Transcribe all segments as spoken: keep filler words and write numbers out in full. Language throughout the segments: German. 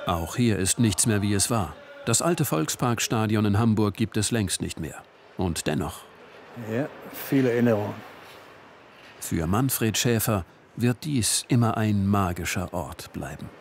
Auch hier ist nichts mehr, wie es war. Das alte Volksparkstadion in Hamburg gibt es längst nicht mehr. Und dennoch. Ja, viele Erinnerungen. Für Manfred Schäfer wird dies immer ein magischer Ort bleiben.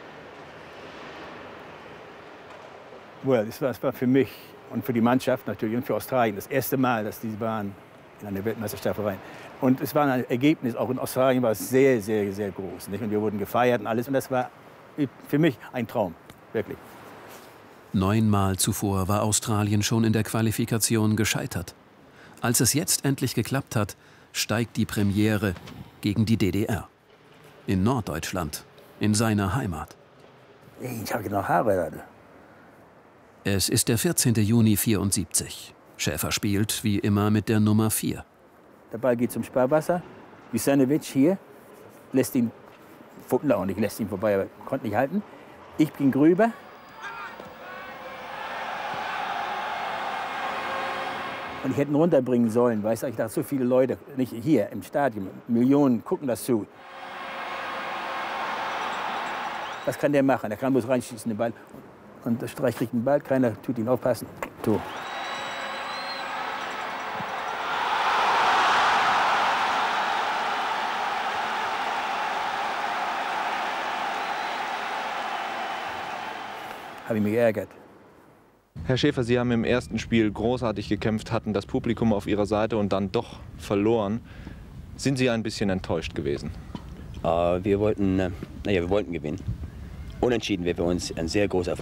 Well, es war, es war für mich und für die Mannschaft natürlich und für Australien das erste Mal, dass die waren in einer Weltmeisterschaft rein. Und es war ein Ergebnis, auch in Australien war es sehr, sehr, sehr groß. Nicht? Und wir wurden gefeiert und alles. Und das war für mich ein Traum, wirklich. Neunmal zuvor war Australien schon in der Qualifikation gescheitert. Als es jetzt endlich geklappt hat, steigt die Premiere gegen die D D R. In Norddeutschland, in seiner Heimat. Ich habe noch Haare. Es ist der vierzehnte Juni vierundsiebzig. Schäfer spielt wie immer mit der Nummer vier. Der Ball geht zum Sparwasser. Jusanovic hier lässt ihn, auch nicht lässt ihn vorbei, aber konnte nicht halten. Ich bin rüber. Und ich hätte ihn runterbringen sollen, weißt du, ich dachte, so viele Leute, nicht hier im Stadion, Millionen gucken das zu. Was kann der machen? Der kann bloß reinschießen, den Ball. Und der Streich kriegt den Ball, keiner tut ihn aufpassen. Tor. Habe ich mich geärgert. Herr Schäfer, Sie haben im ersten Spiel großartig gekämpft, hatten das Publikum auf Ihrer Seite und dann doch verloren. Sind Sie ein bisschen enttäuscht gewesen? Uh, wir wollten, uh, naja, wir wollten gewinnen. Unentschieden wäre für uns ein sehr großer